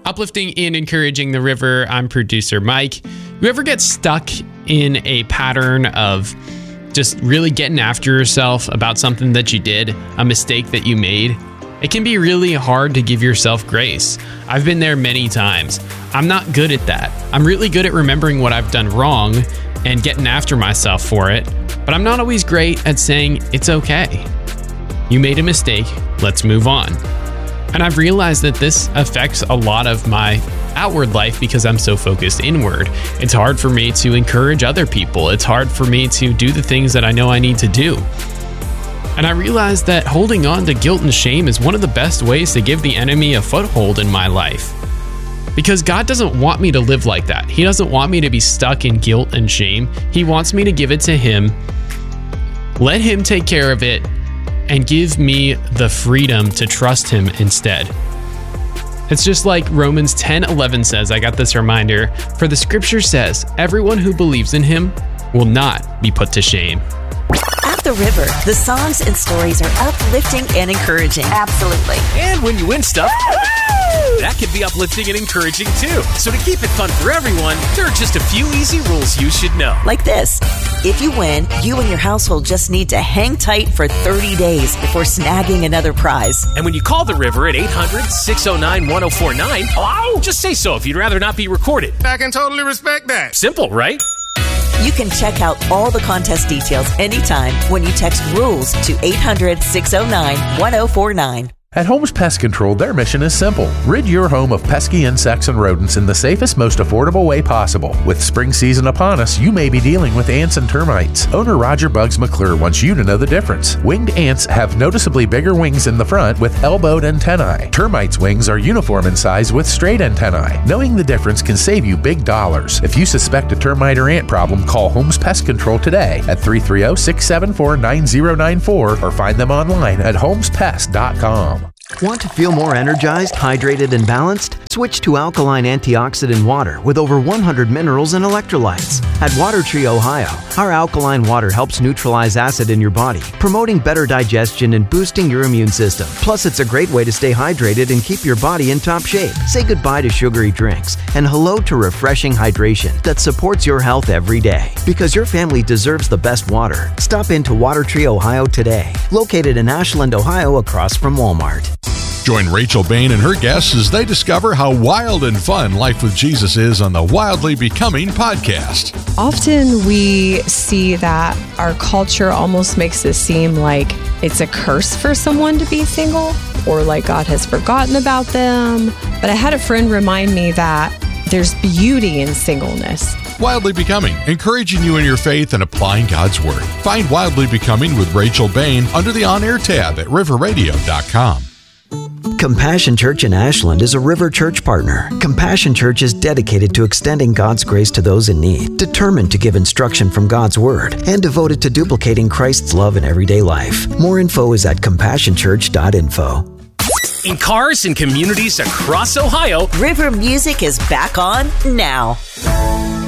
Uplifting and encouraging the river. I'm producer Mike. You ever get stuck in a pattern of just really getting after yourself about something that you did, a mistake that you made? It can be really hard to give yourself grace. I've been there many times. I'm not good at that. I'm really good at remembering what I've done wrong and getting after myself for it, but I'm not always great at saying it's okay. You made a mistake, let's move on. And I've realized that this affects a lot of my outward life because I'm so focused inward. It's hard for me to encourage other people. It's hard for me to do the things that I know I need to do. And I realized that holding on to guilt and shame is one of the best ways to give the enemy a foothold in my life. Because God doesn't want me to live like that. He doesn't want me to be stuck in guilt and shame. He wants me to give it to Him, let Him take care of it, and give me the freedom to trust Him instead. It's just like Romans 10:11 says, I got this reminder, for the scripture says, everyone who believes in Him will not be put to shame. At the river, the songs and stories are uplifting and encouraging. Absolutely. And when you win stuff, that can be uplifting and encouraging too. So to keep it fun for everyone, there are just a few easy rules you should know. Like this. If you win, you and your household just need to hang tight for 30 days before snagging another prize. And when you call the river at 800-609-1049, just say so if you'd rather not be recorded. I can totally respect that. Simple, right? You can check out all the contest details anytime when you text RULES to 800-609-1049. At Holmes Pest Control, their mission is simple. Rid your home of pesky insects and rodents in the safest, most affordable way possible. With spring season upon us, you may be dealing with ants and termites. Owner Roger Bugs McClure wants you to know the difference. Winged ants have noticeably bigger wings in the front with elbowed antennae. Termites' wings are uniform in size with straight antennae. Knowing the difference can save you big dollars. If you suspect a termite or ant problem, call Holmes Pest Control today at 330-674-9094 or find them online at holmespest.com. Want to feel more energized, hydrated, and balanced? Switch to alkaline antioxidant water with over 100 minerals and electrolytes. At Water Tree, Ohio, our alkaline water helps neutralize acid in your body, promoting better digestion and boosting your immune system. Plus, it's a great way to stay hydrated and keep your body in top shape. Say goodbye to sugary drinks and hello to refreshing hydration that supports your health every day. Because your family deserves the best water. Stop into Water Tree, Ohio today. Located in Ashland, Ohio, across from Walmart. Join Rachel Bain and her guests as they discover how wild and fun life with Jesus is on the Wildly Becoming podcast. Often we see that our culture almost makes it seem like it's a curse for someone to be single or like God has forgotten about them. But I had a friend remind me that there's beauty in singleness. Wildly Becoming, encouraging you in your faith and applying God's Word. Find Wildly Becoming with Rachel Bain under the On Air tab at riverradio.com. Compassion Church in Ashland is a River Church partner. Compassion Church is dedicated to extending God's grace to those in need, determined to give instruction from God's Word, and devoted to duplicating Christ's love in everyday life. More info is at compassionchurch.info. In cars and communities across Ohio, River Music is back on now.